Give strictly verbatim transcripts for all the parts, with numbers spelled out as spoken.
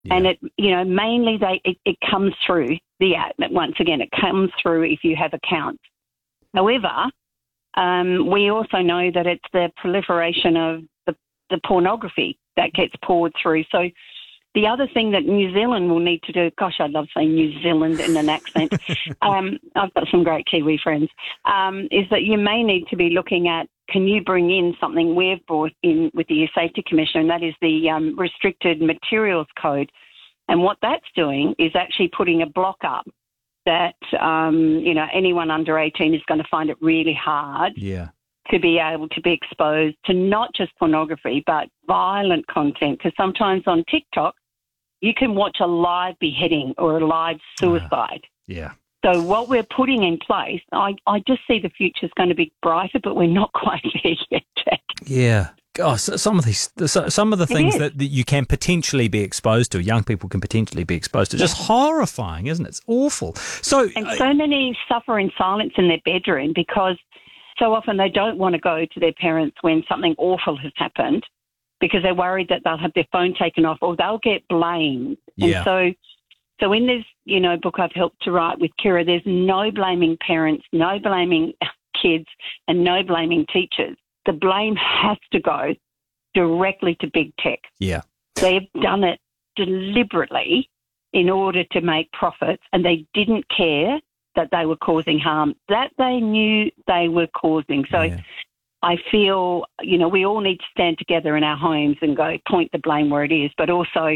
Yeah. And it, you know, mainly they it, it comes through the once again it comes through if you have accounts. However, um, we also know that it's the proliferation of the, the pornography that gets poured through. So the other thing that New Zealand will need to do, gosh, I love saying New Zealand in an accent. um, I've got some great Kiwi friends, um, is that you may need to be looking at, can you bring in something we've brought in with the Youth Safety Commission, and that is the um, Restricted Materials Code. And what that's doing is actually putting a block up that, um, you know, anyone under eighteen is going to find it really hard Yeah. to be able to be exposed to not just pornography, but violent content. Because sometimes on TikTok, you can watch a live beheading or a live suicide. Uh, yeah. So what we're putting in place, I, I just see the future's going to be brighter, but we're not quite there yet, Jack. Yeah. Gosh, some of these, some of the things that, that you can potentially be exposed to, young people can potentially be exposed to, just horrifying, isn't it? It's awful. So, and so many suffer in silence in their bedroom because so often they don't want to go to their parents when something awful has happened because they're worried that they'll have their phone taken off or they'll get blamed. Yeah. And so, so in this, you know, book I've helped to write with Kira, there's no blaming parents, no blaming kids, and no blaming teachers. The blame has to go directly to big tech. Yeah. They've done it deliberately in order to make profits, and they didn't care that they were causing harm, that they knew they were causing. So Yeah. I feel, you know, we all need to stand together in our homes and go point the blame where it is, but also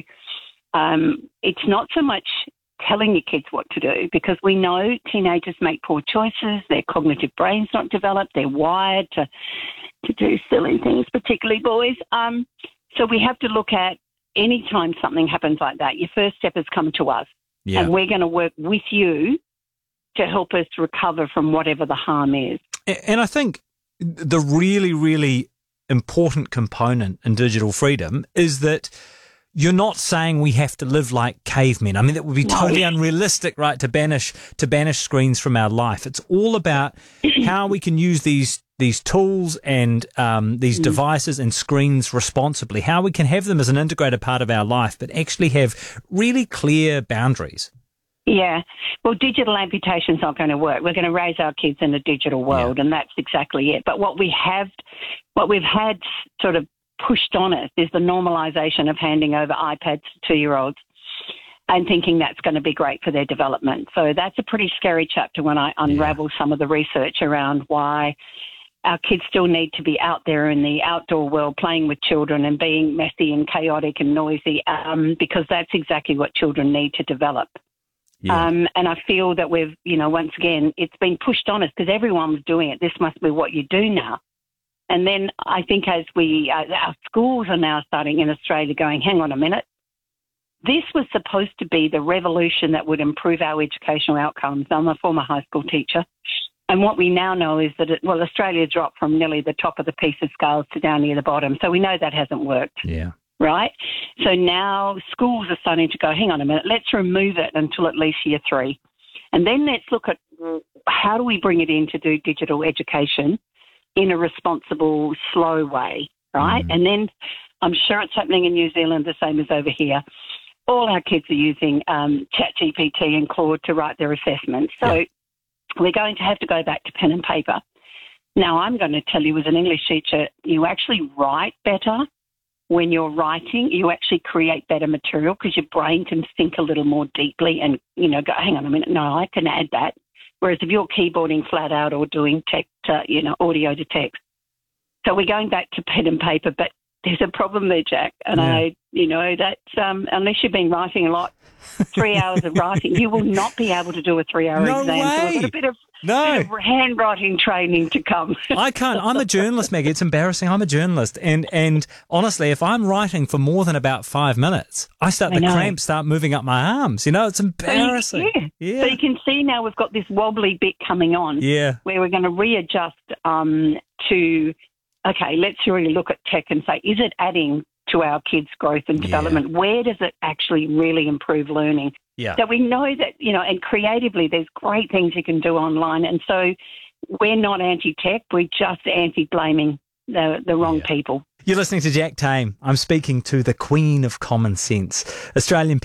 um, it's not so much telling your kids what to do because we know teenagers make poor choices, their cognitive brain's not developed, they're wired to to do silly things, particularly boys. Um, so we have to look at any time something happens like that, your first step is come to us. Yeah. And we're going to work with you to help us recover from whatever the harm is. And I think the really, really important component in digital freedom is that you're not saying we have to live like cavemen. I mean, that would be No. totally unrealistic, right, to banish to banish screens from our life. It's all about how we can use these these tools and um, these mm. devices and screens responsibly, how we can have them as an integrated part of our life, but actually have really clear boundaries. Yeah. Well, digital amputation's not going to work. We're going to raise our kids in a digital world, yeah. and that's exactly it. But what we have, what we've had sort of pushed on us is the normalisation of handing over iPads to two-year-olds and thinking that's going to be great for their development. So that's a pretty scary chapter when I unravel yeah. some of the research around why our kids still need to be out there in the outdoor world playing with children and being messy and chaotic and noisy um, because that's exactly what children need to develop. Yeah. Um, and I feel that we've, you know, once again, it's been pushed on us because everyone was doing it. This must be what you do now. And then I think as we, uh, our schools are now starting in Australia going, hang on a minute, this was supposed to be the revolution that would improve our educational outcomes. I'm a former high school teacher. And what we now know is that, it, well, Australia dropped from nearly the top of the PISA scales to down near the bottom. So we know that hasn't worked. Yeah. Right? So now schools are starting to go, hang on a minute, let's remove it until at least year three. And then let's look at how do we bring it in to do digital education in a responsible, slow way, right? Mm. And then I'm sure it's happening in New Zealand the same as over here. All our kids are using um, ChatGPT and Claude to write their assessments. So yeah. we're going to have to go back to pen and paper. Now, I'm going to tell you as an English teacher, you actually write better when you're writing. You actually create better material because your brain can think a little more deeply and, you know, go, hang on a minute, no, I can add that. Whereas if you're keyboarding flat out or doing text, uh, you know, audio to text. So we're going back to pen and paper, but there's a problem there, Jack. And yeah. I, you know, that um, unless you've been writing a lot, three hours of writing, you will not be able to do a three-hour no exam. Way. So we've got a bit of, no. bit of handwriting training to come. I can't. I'm a journalist, Maggie. It's embarrassing. I'm a journalist. And and honestly, if I'm writing for more than about five minutes, I start, the cramps start moving up my arms. You know, it's embarrassing. So you, yeah. yeah. So you can see now we've got this wobbly bit coming on yeah. where we're going to readjust um, to, okay, let's really look at tech and say, is it adding to our kids' growth and development? Yeah. Where does it actually really improve learning? Yeah. So we know that, you know, and creatively there's great things you can do online. And so we're not anti-tech, we're just anti-blaming the, the wrong yeah. people. You're listening to Jack Tame. I'm speaking to the Queen of Common Sense, Australian